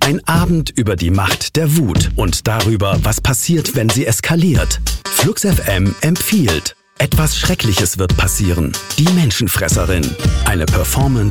Ein Abend über die Macht der Wut und darüber, was passiert, wenn sie eskaliert. Flux FM empfiehlt: Etwas Schreckliches wird passieren. Die Menschenfresserin. Eine Performance